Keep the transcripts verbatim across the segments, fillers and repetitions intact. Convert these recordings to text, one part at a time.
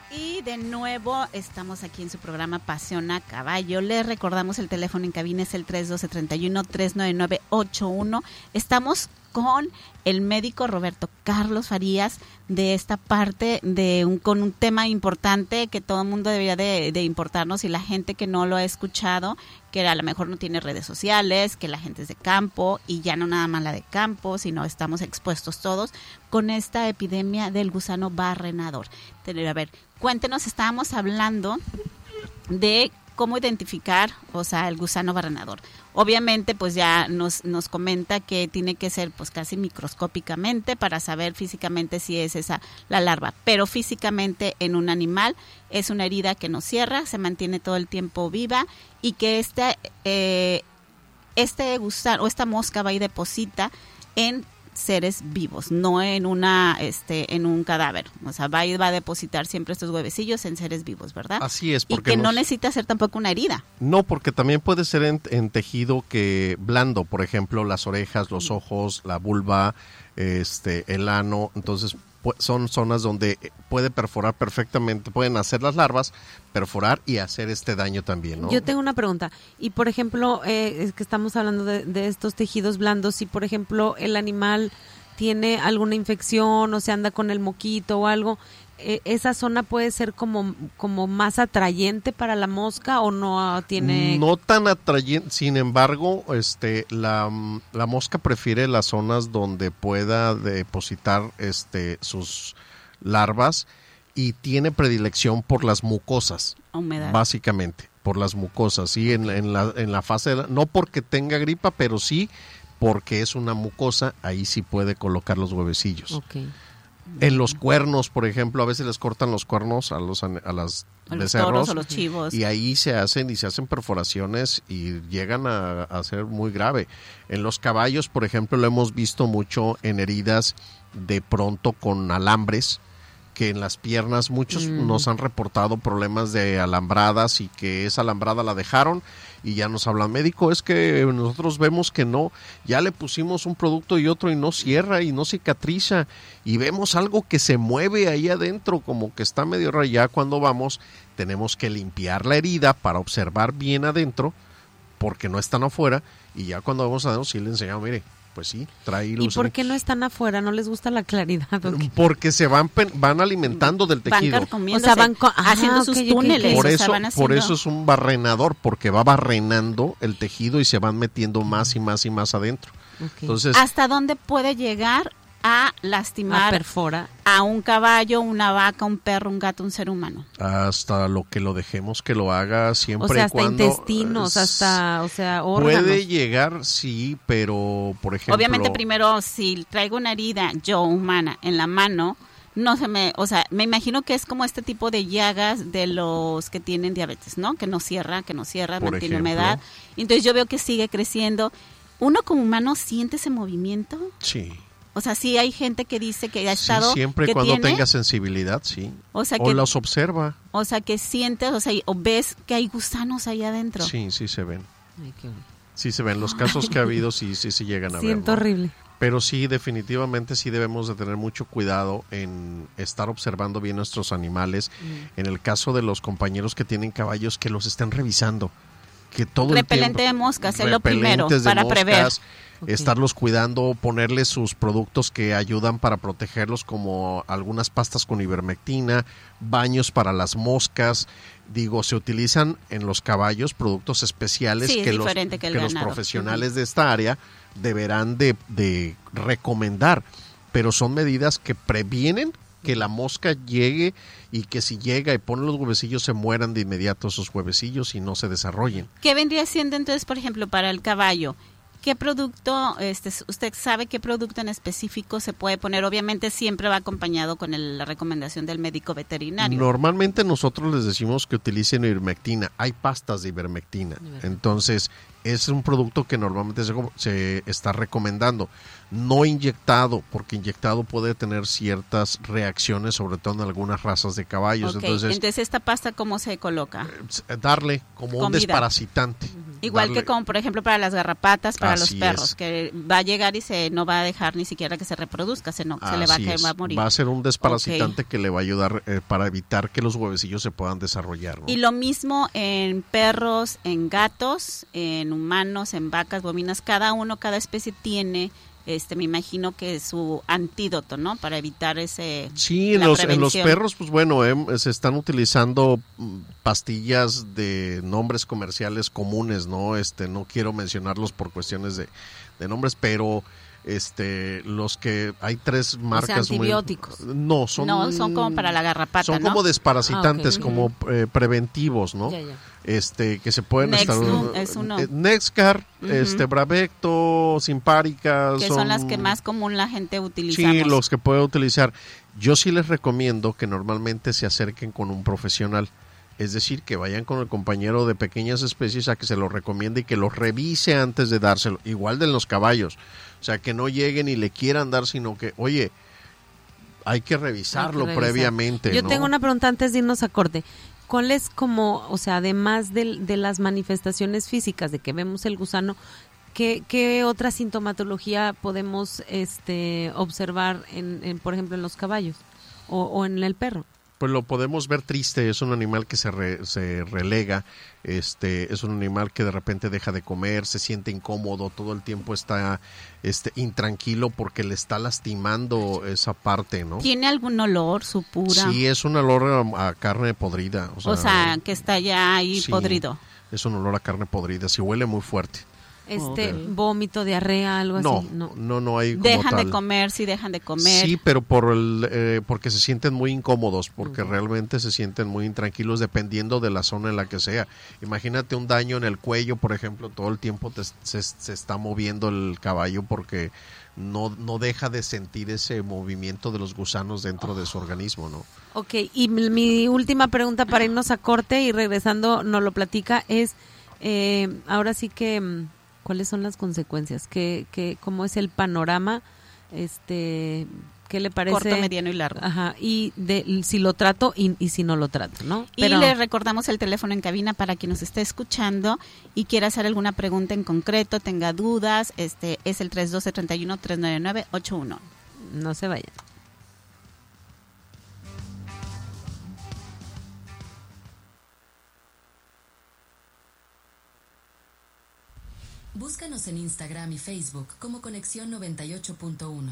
Y de nuevo estamos aquí en su programa Pasión a Caballo. Les recordamos el teléfono en cabina es el tres uno dos, tres uno, tres nueve nueve ocho uno. Estamos con el médico Roberto Carlos Farías de esta parte de un, con un tema importante que todo el mundo debería de, de importarnos, y la gente que no lo ha escuchado, que a lo mejor no tiene redes sociales, que la gente es de campo, y ya no nada más la de campo, sino estamos expuestos todos con esta epidemia del gusano barrenador. A ver, cuéntenos, estábamos hablando de cómo identificar, o sea, el gusano barrenador. Obviamente, pues ya nos nos comenta que tiene que ser pues casi microscópicamente para saber físicamente si es esa la larva, pero físicamente en un animal es una herida que no cierra, se mantiene todo el tiempo viva, y que este eh, este gusano o esta mosca va y deposita en seres vivos, no en una este en un cadáver. O sea, va y va a depositar siempre estos huevecillos en seres vivos, ¿verdad? Así es. Porque y que nos... no necesita ser tampoco una herida. No, porque también puede ser en, en tejido que blando, por ejemplo, las orejas, los ojos, la vulva, este, el ano. Entonces son zonas donde puede perforar perfectamente, pueden hacer las larvas, perforar y hacer este daño también, ¿no? Yo tengo una pregunta, y por ejemplo, eh, es que estamos hablando de, de estos tejidos blandos, si por ejemplo el animal tiene alguna infección o se anda con el moquito o algo, eh, ¿esa zona puede ser como, como más atrayente para la mosca o no tiene...? No tan atrayente, sin embargo, este, la, la mosca prefiere las zonas donde pueda depositar este, sus larvas, y tiene predilección por las mucosas, humedad, básicamente, por las mucosas, sí, en, en, la, en la fase, de la, no porque tenga gripa, pero sí porque es una mucosa, ahí sí puede colocar los huevecillos. Okay. En los cuernos, por ejemplo, a veces les cortan los cuernos a los a las a los becerros, toros o los chivos, y ahí se hacen y se hacen perforaciones y llegan a, a ser muy grave. En los caballos, por ejemplo, lo hemos visto mucho en heridas de pronto con alambres, que en las piernas muchos mm. nos han reportado problemas de alambradas, y que esa alambrada la dejaron y ya nos hablan, médico, es que nosotros vemos que no, ya le pusimos un producto y otro y no cierra y no cicatriza, y vemos algo que se mueve ahí adentro, como que está medio rayada. Cuando vamos, tenemos que limpiar la herida para observar bien adentro, porque no están afuera, y ya cuando vamos adentro sí le enseñamos, mire, pues sí, trae luz. ¿Y por qué no están afuera? ¿No les gusta la claridad? ¿Okay? Porque se van van alimentando del tejido. Van o sea, van co- Ajá, haciendo sus okay, túneles. Por eso, o sea, van haciendo... por eso es un barrenador, porque va barrenando el tejido y se van metiendo más y más y más adentro. Okay. Entonces, ¿hasta dónde puede llegar a lastimar a, perfora. a un caballo, una vaca, un perro, un gato, un ser humano? Hasta lo que lo dejemos que lo haga, siempre o sea, y hasta cuando intestinos, eh, hasta, o sea, órganos. Puede llegar, sí, pero por ejemplo, obviamente primero, si traigo una herida yo humana en la mano, no se me, o sea, me imagino que es como este tipo de llagas de los que tienen diabetes, ¿no? Que no cierra, que no cierra, por mantiene ejemplo, humedad. Entonces yo veo que sigue creciendo. ¿Uno como humano siente ese movimiento? Sí. O sea, sí hay gente que dice que ha estado... Sí, siempre y que cuando tiene, tenga sensibilidad, sí. O, sea o que, los observa. O sea, que sientes, o sea, o ves que hay gusanos ahí adentro. Sí, sí se ven. Ay, qué... Sí se ven. Los casos que ha habido, sí, sí, sí llegan a ver. Siento ¿no? horrible. Pero sí, definitivamente sí debemos de tener mucho cuidado en estar observando bien nuestros animales. Mm. En el caso de los compañeros que tienen caballos, que los estén revisando. Que todo repelente el tiempo, de moscas, es lo primero para moscas, prever. Okay. Estarlos cuidando, ponerles sus productos que ayudan para protegerlos, como algunas pastas con ivermectina, baños para las moscas. Digo, se utilizan en los caballos productos especiales sí, que, los, que, que los profesionales uh-huh. de esta área deberán de, de recomendar, pero son medidas que previenen que la mosca llegue, y que si llega y pone los huevecillos se mueran de inmediato esos huevecillos y no se desarrollen. ¿Qué vendría siendo entonces, por ejemplo, para el caballo? ¿Qué producto, este, usted sabe qué producto en específico se puede poner? Obviamente siempre va acompañado con el, la recomendación del médico veterinario. Normalmente nosotros les decimos que utilicen ivermectina. Hay pastas de ivermectina. Entonces, es un producto que normalmente se, se está recomendando. No inyectado, porque inyectado puede tener ciertas reacciones, sobre todo en algunas razas de caballos. Okay. Entonces, Entonces, ¿esta pasta cómo se coloca? Eh, darle como Comida. un desparasitante. Uh-huh. Igual darle... que como por ejemplo para las garrapatas, para Así los perros, es. que va a llegar y se no va a dejar ni siquiera que se reproduzca, se, no, se le va a, que va a morir. Va a ser un desparasitante okay. que le va a ayudar eh, para evitar que los huevecillos se puedan desarrollar, ¿no? Y lo mismo en perros, en gatos, en humanos, en vacas, bovinas, cada uno, cada especie tiene... Este, me imagino que su antídoto, ¿no? Para evitar ese... Sí, en los, en los perros, pues bueno, eh, se están utilizando pastillas de nombres comerciales comunes, ¿no? Este, no quiero mencionarlos por cuestiones de, de nombres, pero este, los que hay tres marcas... O sea, antibióticos. Muy, no, son... No, son como para la garrapata, Son ¿no? como desparasitantes, Ah, okay. como eh, preventivos, ¿no? Ya, ya. Este, que se pueden Next, estar... ¿no? Es uno. Eh, Nexcar, Uh-huh. este, Bravecto, Simparica... Que son, son las que más común la gente utiliza. Sí, los que puede utilizar. Yo sí les recomiendo que normalmente se acerquen con un profesional. Es decir, que vayan con el compañero de pequeñas especies a que se lo recomiende y que lo revise antes de dárselo. Igual de los caballos. O sea, que no lleguen y le quieran dar, sino que, oye, hay que revisarlo hay que revisar. previamente. Yo ¿no? tengo una pregunta antes de irnos a corte. ¿Cuál es como, o sea, además de, de las manifestaciones físicas de que vemos el gusano, qué, qué otra sintomatología podemos este, observar, en, en, por ejemplo, en los caballos o, o en el perro? Pues lo podemos ver triste, es un animal que se, re, se relega, este, es un animal que de repente deja de comer, se siente incómodo, todo el tiempo está este, intranquilo porque le está lastimando esa parte, ¿no? ¿Tiene algún olor, su pura? Sí, es un olor a, a carne podrida. O sea, o sea, que está ya ahí sí, podrido. Es un olor a carne podrida, sí huele muy fuerte. Este, Okay. vómito, diarrea, algo No, así. No, no, no hay como Dejan tal. de comer, sí dejan de comer. Sí, pero por el, eh, porque se sienten muy incómodos, porque uh-huh. realmente se sienten muy intranquilos dependiendo de la zona en la que sea. Imagínate un daño en el cuello, por ejemplo, todo el tiempo te, se, se está moviendo el caballo porque no, no deja de sentir ese movimiento de los gusanos dentro oh. de su organismo, ¿no? Ok, y mi, mi última pregunta para irnos a corte y regresando nos lo platica es, eh, ahora sí que... ¿cuáles son las consecuencias? ¿Qué, qué, ¿Cómo es el panorama? Este, ¿qué le parece? Corto, mediano y largo. Ajá, y de, si lo trato y, y si no lo trato, ¿no? Pero... Y le recordamos el teléfono en cabina para quien nos esté escuchando y quiera hacer alguna pregunta en concreto, tenga dudas, este es el tres uno dos, tres uno, tres nueve nueve, ocho uno. No se vayan. Búscanos en Instagram y Facebook como Conexión noventa y ocho punto uno.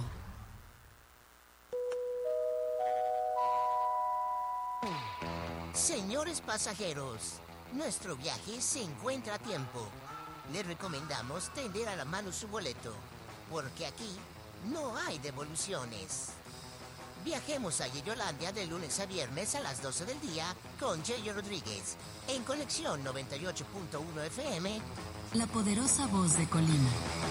Señores pasajeros, nuestro viaje se encuentra a tiempo. Les recomendamos tender a la mano su boleto, porque aquí no hay devoluciones. Viajemos a Yeyolandia de lunes a viernes a las doce del día con Yeyo Rodríguez en Conexión noventa y ocho punto uno F M. La poderosa voz de Colima.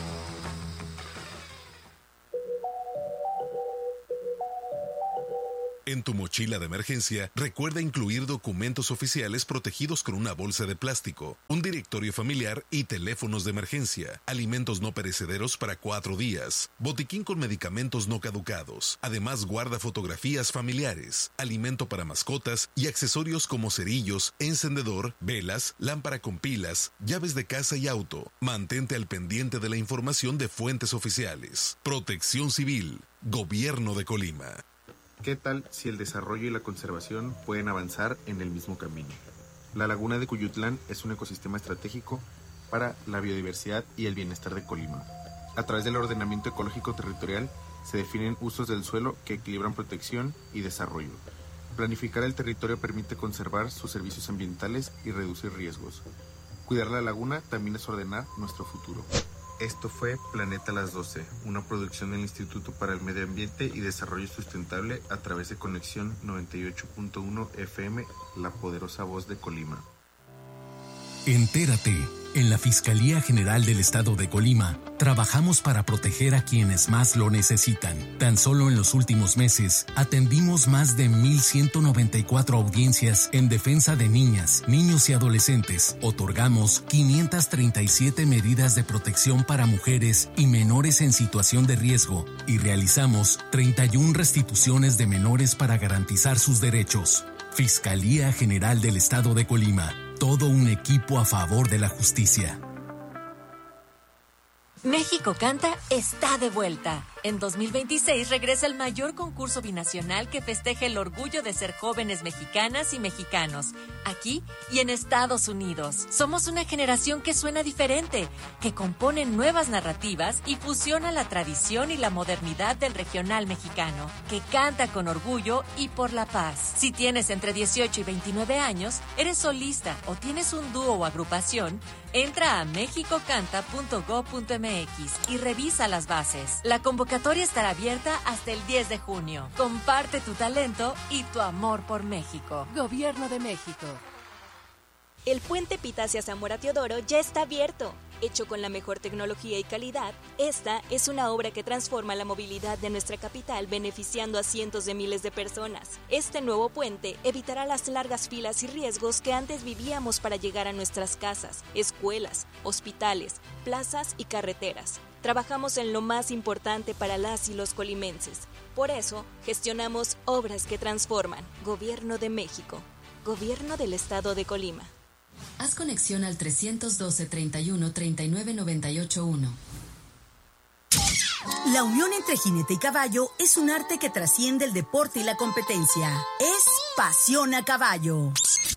En tu mochila de emergencia, recuerda incluir documentos oficiales protegidos con una bolsa de plástico, un directorio familiar y teléfonos de emergencia, alimentos no perecederos para cuatro días, botiquín con medicamentos no caducados. Además, guarda fotografías familiares, alimento para mascotas y accesorios como cerillos, encendedor, velas, lámpara con pilas, llaves de casa y auto. Mantente al pendiente de la información de fuentes oficiales. Protección Civil, Gobierno de Colima. ¿Qué tal si el desarrollo y la conservación pueden avanzar en el mismo camino? La laguna de Cuyutlán es un ecosistema estratégico para la biodiversidad y el bienestar de Colima. A través del ordenamiento ecológico territorial se definen usos del suelo que equilibran protección y desarrollo. Planificar el territorio permite conservar sus servicios ambientales y reducir riesgos. Cuidar la laguna también es ordenar nuestro futuro. Esto fue Planeta a las doce, una producción del Instituto para el Medio Ambiente y Desarrollo Sustentable a través de Conexión noventa y ocho punto uno F M, la poderosa voz de Colima. Entérate. En la Fiscalía General del Estado de Colima, trabajamos para proteger a quienes más lo necesitan. Tan solo en los últimos meses, atendimos más de mil ciento noventa y cuatro audiencias en defensa de niñas, niños y adolescentes. Otorgamos quinientas treinta y siete medidas de protección para mujeres y menores en situación de riesgo y realizamos treinta y una restituciones de menores para garantizar sus derechos. Fiscalía General del Estado de Colima. todo un equipo a favor de la justicia. México Canta está de vuelta. En dos mil veintiséis regresa el mayor concurso binacional que festeja el orgullo de ser jóvenes mexicanas y mexicanos, aquí y en Estados Unidos. Somos una generación que suena diferente, que compone nuevas narrativas y fusiona la tradición y la modernidad del regional mexicano, que canta con orgullo y por la paz. Si tienes entre dieciocho y veintinueve años, eres solista o tienes un dúo o agrupación, entra a mexicocanta punto gob punto eme equis y revisa las bases. La convocatoria estará abierta hasta el diez de junio. Comparte tu talento y tu amor por México. Gobierno de México. El puente Pitacia Zamora Teodoro ya está abierto. Hecho con la mejor tecnología y calidad, esta es una obra que transforma la movilidad de nuestra capital, beneficiando a cientos de miles de personas. Este nuevo puente evitará las largas filas y riesgos que antes vivíamos para llegar a nuestras casas, escuelas, hospitales, plazas y carreteras. Trabajamos en lo más importante para las y los colimenses. Por eso, gestionamos obras que transforman. Gobierno de México. Gobierno del Estado de Colima. Haz conexión al trescientos doce, treinta y uno, treinta y nueve, noventa y ocho uno. La unión entre jinete y caballo es un arte que trasciende el deporte y la competencia. Es Pasión a Caballo.